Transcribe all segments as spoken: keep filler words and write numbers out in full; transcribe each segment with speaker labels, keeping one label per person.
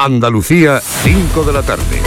Speaker 1: Andalucía, cinco de la tarde.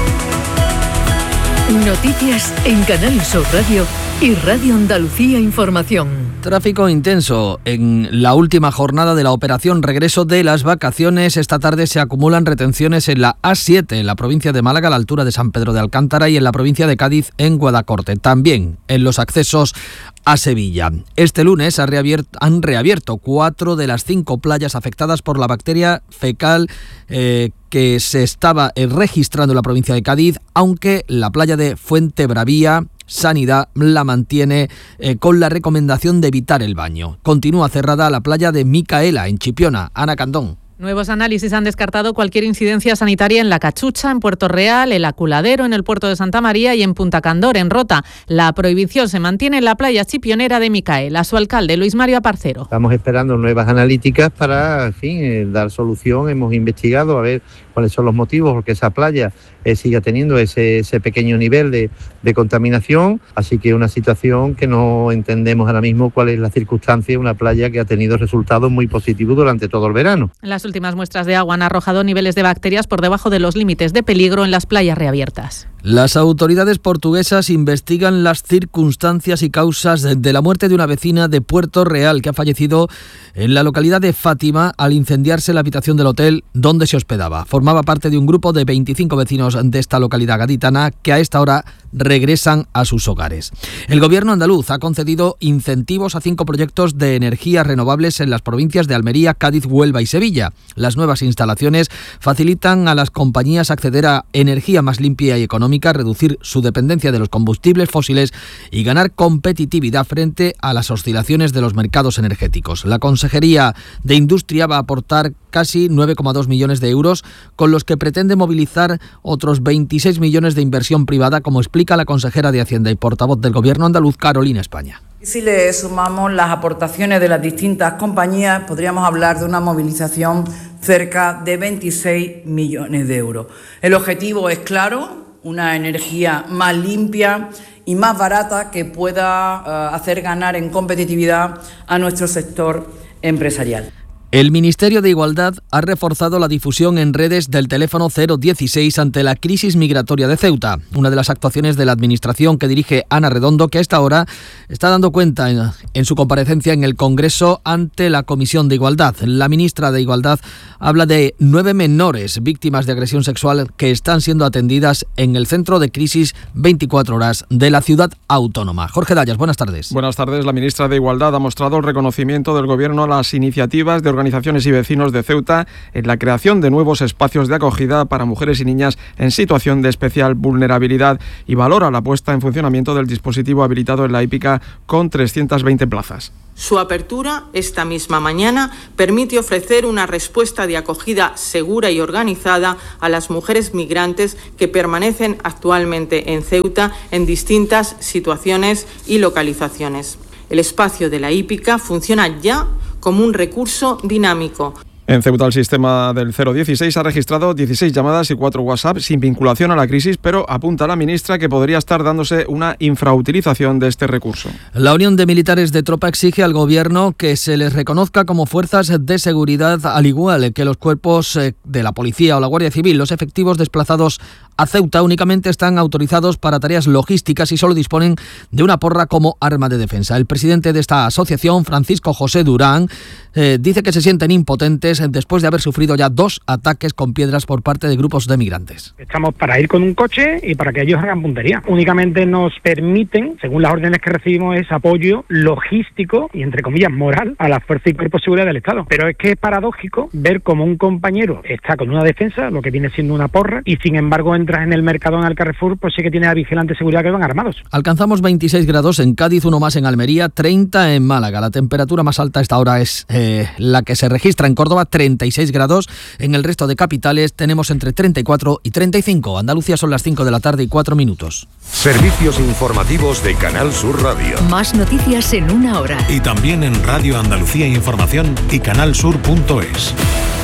Speaker 2: Noticias en Canal Sur Radio y Radio Andalucía Información.
Speaker 3: Tráfico intenso en la última jornada de la operación regreso de las vacaciones. Esta tarde se acumulan retenciones en la A siete, en la provincia de Málaga, a la altura de San Pedro de Alcántara, y en la provincia de Cádiz, en Guadacorte. También en los accesos a Sevilla. Este lunes han reabierto, han reabierto cuatro de las cinco playas afectadas por la bacteria fecal eh, que se estaba eh, registrando en la provincia de Cádiz, aunque la playa de Fuentebravía, Sanidad la mantiene eh, con la recomendación de evitar el baño. Continúa cerrada la playa de Micaela, en Chipiona. Ana Candón.
Speaker 4: Nuevos análisis han descartado cualquier incidencia sanitaria en La Cachucha, en Puerto Real, El Aculadero, en el puerto de Santa María y en Punta Candor, en Rota. La prohibición se mantiene en la playa chipionera de Micaela. Su alcalde, Luis Mario Aparcero.
Speaker 5: Estamos esperando nuevas analíticas para, en fin, eh, dar solución. Hemos investigado a ver cuáles son los motivos porque esa playa eh, siga teniendo ese, ese pequeño nivel de, de contaminación. Así que una situación que no entendemos ahora mismo cuál es la circunstancia de una playa que ha tenido resultados muy positivos durante todo el verano.
Speaker 4: Las últimas muestras de agua han arrojado niveles de bacterias por debajo de los límites de peligro en las playas reabiertas.
Speaker 3: Las autoridades portuguesas investigan las circunstancias y causas de la muerte de una vecina de Puerto Real que ha fallecido en la localidad de Fátima al incendiarse la habitación del hotel donde se hospedaba. Formaba parte de un grupo de veinticinco vecinos de esta localidad gaditana que a esta hora regresan a sus hogares. El gobierno andaluz ha concedido incentivos a cinco proyectos de energías renovables en las provincias de Almería, Cádiz, Huelva y Sevilla. Las nuevas instalaciones facilitan a las compañías acceder a energía más limpia y económica, reducir su dependencia de los combustibles fósiles y ganar competitividad frente a las oscilaciones de los mercados energéticos. La Consejería de Industria va a aportar casi nueve coma dos millones de euros, con los que pretende movilizar otros veintiséis millones de inversión privada, como explica la consejera de Hacienda y portavoz del Gobierno andaluz, Carolina España.
Speaker 6: Si le sumamos las aportaciones de las distintas compañías, podríamos hablar de una movilización cerca de veintiséis millones de euros. El objetivo es claro: una energía más limpia y más barata que pueda uh, hacer ganar en competitividad a nuestro sector empresarial.
Speaker 3: El Ministerio de Igualdad ha reforzado la difusión en redes del teléfono cero dieciséis ante la crisis migratoria de Ceuta, una de las actuaciones de la Administración que dirige Ana Redondo, que a esta hora está dando cuenta en, en su comparecencia en el Congreso ante la Comisión de Igualdad. La ministra de Igualdad habla de nueve menores víctimas de agresión sexual que están siendo atendidas en el Centro de Crisis veinticuatro horas de la ciudad autónoma. Jorge Dallas, buenas tardes.
Speaker 7: Buenas tardes. La ministra de Igualdad ha mostrado el reconocimiento del Gobierno a las iniciativas de organizaciones organizaciones y vecinos de Ceuta en la creación de nuevos espacios de acogida para mujeres y niñas en situación de especial vulnerabilidad y valora la puesta en funcionamiento del dispositivo habilitado en la hípica con trescientas veinte plazas.
Speaker 8: Su apertura esta misma mañana permite ofrecer una respuesta de acogida segura y organizada a las mujeres migrantes que permanecen actualmente en Ceuta en distintas situaciones y localizaciones. El espacio de la hípica funciona ya como un recurso dinámico.
Speaker 7: En Ceuta, el sistema del cero dieciséis ha registrado dieciséis llamadas y cuatro WhatsApp sin vinculación a la crisis, pero apunta la ministra que podría estar dándose una infrautilización de este recurso.
Speaker 3: La Unión de Militares de Tropa exige al Gobierno que se les reconozca como fuerzas de seguridad, al igual que los cuerpos de la Policía o la Guardia Civil. Los efectivos desplazados a Ceuta únicamente están autorizados para tareas logísticas y solo disponen de una porra como arma de defensa. El presidente de esta asociación, Francisco José Durán, eh, dice que se sienten impotentes después de haber sufrido ya dos ataques con piedras por parte de grupos de migrantes.
Speaker 9: Estamos para ir con un coche y para que ellos hagan puntería. Únicamente nos permiten, según las órdenes que recibimos, ese apoyo logístico y, entre comillas, moral a las fuerzas y cuerpos de seguridad del Estado. Pero es que es paradójico ver cómo un compañero está con una defensa, lo que viene siendo una porra, y sin embargo entras en el Mercadona, al Carrefour, pues sí que tiene a vigilante de seguridad que van armados.
Speaker 3: Alcanzamos veintiséis grados en Cádiz, uno más en Almería, treinta en Málaga. La temperatura más alta a esta hora es eh, la que se registra en Córdoba, treinta y seis grados. En el resto de capitales tenemos entre treinta y cuatro y treinta y cinco. Andalucía son las cinco de la tarde y cuatro minutos.
Speaker 1: Servicios informativos de Canal Sur Radio.
Speaker 2: Más noticias en una hora.
Speaker 10: Y también en Radio Andalucía Información y canal sur punto es.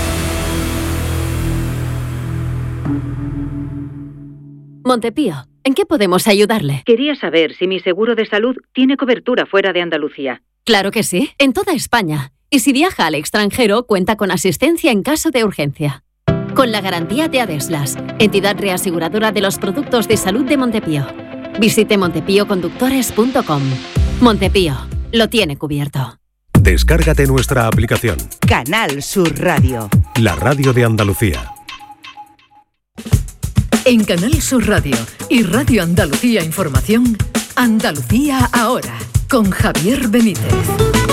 Speaker 11: Montepío, ¿en qué podemos ayudarle?
Speaker 12: Quería saber si mi seguro de salud tiene cobertura fuera de Andalucía.
Speaker 11: Claro que sí, en toda España. Y si viaja al extranjero, cuenta con asistencia en caso de urgencia. con la garantía de Adeslas, entidad reaseguradora de los productos de salud de Montepío. Visite montepío conductores punto com. Montepío, lo tiene cubierto.
Speaker 10: Descárgate nuestra aplicación.
Speaker 13: Canal Sur Radio.
Speaker 10: La radio de Andalucía.
Speaker 2: En Canal Sur Radio y Radio Andalucía Información, Andalucía ahora, con Javier Benítez.